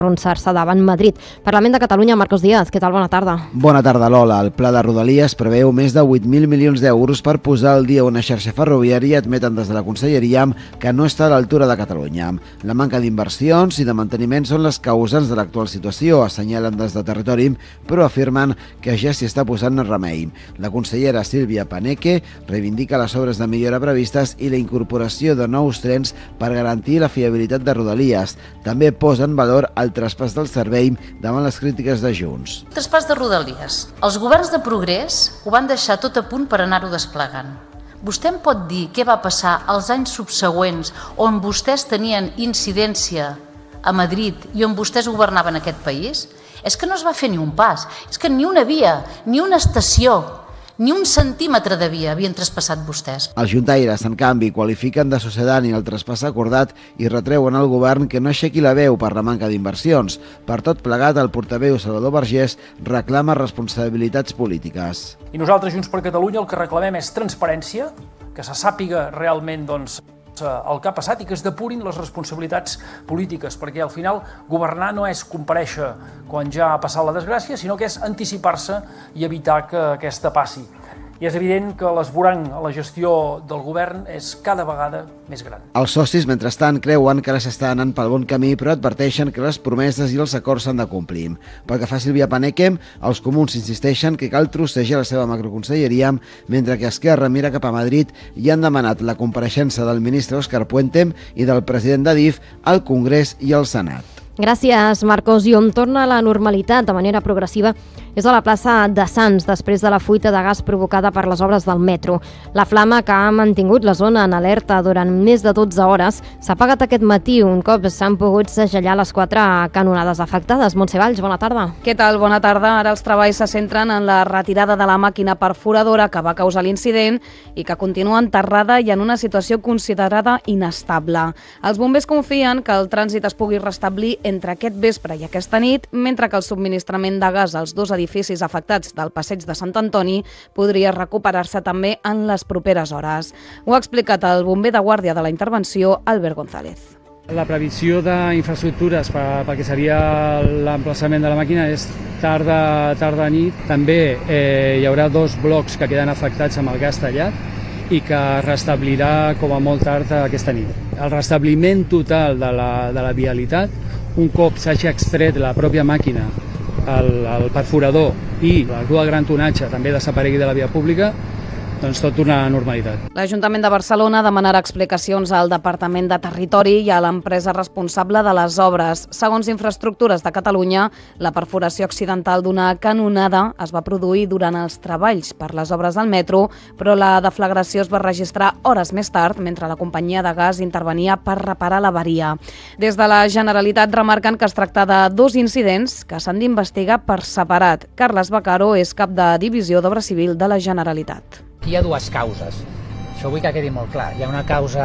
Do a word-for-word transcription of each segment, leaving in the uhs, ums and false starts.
arronsar-se davant Madrid. Parlament de Catalunya, Marcos Díaz, què tal? Bona tarda. Bona tarda, Lola. El pla de Rodalies preveu més de vuit mil milions d'euros per posar al dia una xarxa ferroviària i admeten des de la Conselleria que no està a l'altura de Catalunya. La manca d'inversions i de manteniment són les causants de l'actual situació, assenyalen des de territori, però afirmen que ja s'hi està posant remei. La consellera Sílvia Paneque reivindica les obres de millora previstes i la incorporació de nous trens per garantir la fiabilitat de Rodalies. També posa en valor el traspàs del servei davant les crítiques de Junts. Traspàs de Rodalies. Els governs de progrés ho van deixar tot a punt per anar-ho desplegant. Vostè em pot dir què va passar als anys subsegüents on vostès tenien incidència a Madrid i on vostès governaven aquest país? És que no es va fer ni un pas, és que ni una via, ni una estació, ni un centímetre de via havien traspassat vostès. Els juntaires, en canvi, qualifiquen de sucedani el traspàs acordat i retreuen al govern que no aixequi la veu per la manca d'inversions. Per tot plegat, el portaveu Salvador Vergés reclama responsabilitats polítiques. I nosaltres, Junts per Catalunya, el que reclamem és transparència, que se sàpiga realment doncs, el que ha passat i que es depurin les responsabilitats polítiques, perquè al final governar no és comparèixer quan ja ha passat la desgràcia, sinó que és anticipar-se i evitar que aquesta passi. I és evident que l'esborrany a la gestió del govern és cada vegada més gran. Els socis, mentrestant, creuen que ara s'està anant pel bon camí, però adverteixen que les promeses i els acords s'han de complir. Pel que fa a Sílvia Paneque, els comuns insisteixen que cal trossejar la seva macroconselleria, mentre que Esquerra mira cap a Madrid i han demanat la compareixença del ministre Òscar Puente i del president d'Adif al Congrés i al Senat. Gràcies, Marcos. I on torna a la normalitat de manera progressiva és a la plaça de Sants, després de la fuita de gas provocada per les obres del metro. La flama, que ha mantingut la zona en alerta durant més de dotze hores, s'ha apagat aquest matí un cop s'han pogut segellar les quatre canonades afectades. Montse Valls, bona tarda. Què tal? Bona tarda. Ara els treballs se centren en la retirada de la màquina perforadora que va causar l'incident i que continua enterrada i en una situació considerada inestable. Els bombers confien que el trànsit es pugui restablir entre aquest vespre i aquesta nit, mentre que el subministrament de gas als dos edificis afectats del passeig de Sant Antoni podria recuperar-se també en les properes hores. Ho ha explicat el bomber de guàrdia de la intervenció, Albert González. La previsió d'infraestructures pel que seria l'emplaçament de la màquina és tarda, tarda nit. També eh, hi haurà dos blocs que queden afectats amb el gas tallat i que es restablirà com a molt tard aquesta nit. El restabliment total de la, de la vialitat, un cop s'hagi extret la pròpia màquina, el, el perforador i la grua de gran tonatge també desaparegui de la via pública, doncs tot una normalitat. L'Ajuntament de Barcelona demanarà explicacions al Departament de Territori i a l'empresa responsable de les obres. Segons Infraestructures de Catalunya, la perforació accidental d'una canonada es va produir durant els treballs per les obres del metro, però la deflagració es va registrar hores més tard, mentre la companyia de gas intervenia per reparar l'avaria. Des de la Generalitat remarquen que es tracta de dos incidents que s'han d'investigar per separat. Carles Bacaro és cap de Divisió d'Obra Civil de la Generalitat. Hi ha dues causes, això vull que quedi molt clar. Hi ha una causa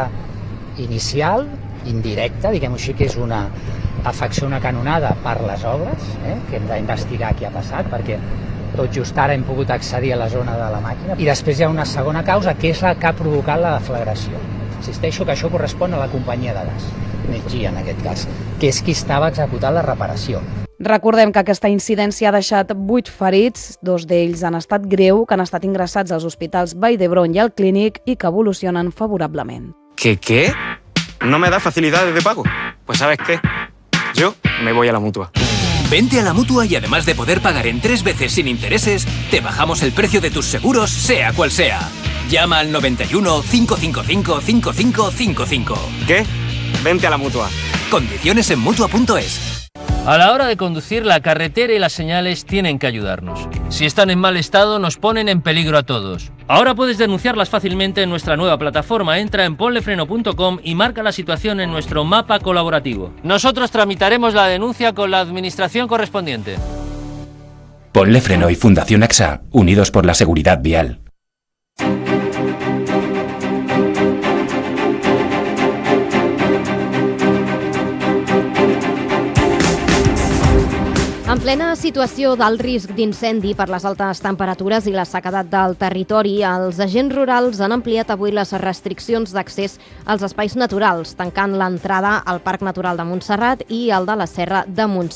inicial, indirecta, diguem-ho així, que és una afecció, una canonada per les obres, eh? que hem d'investigar què ha passat, perquè tot just ara hem pogut accedir a la zona de la màquina. I després hi ha una segona causa, que és la que ha provocat la deflagració. Insisteixo que això correspon a la companyia de gas, Energia en aquest cas, que és qui estava executant la reparació. Recordem que aquesta incidència ha deixat vuit ferits, dos d'ells en estat greu, que han estat ingressats als hospitals Vall d'Hebron i al Clínic i que evolucionen favorablement. ¿Qué, qué? ¿No me da facilidades de pago? Pues ¿sabes qué? Yo me voy a la Mutua. Vente a la Mutua y además de poder pagar en tres veces sin intereses, te bajamos el precio de tus seguros, sea cual sea. Llama al noventa y uno, cinco cinco cinco, cinco cinco cinco cinco. ¿Qué? Vente a la Mutua. Condiciones en Mutua punto es. A la hora de conducir, la carretera y las señales tienen que ayudarnos. Si están en mal estado, nos ponen en peligro a todos. Ahora puedes denunciarlas fácilmente en nuestra nueva plataforma. Entra en ponlefreno punto com y marca la situación en nuestro mapa colaborativo. Nosotros tramitaremos la denuncia con la administración correspondiente. Ponle Freno y Fundación AXA, unidos por la seguridad vial. En plena situació d'alt risc d'incendi per les altes temperatures i la sequedat del territori, els agents rurals han ampliat avui les restriccions d'accés als espais naturals, tancant l'entrada al Parc Natural de Montserrat i el de la Serra de Montseny.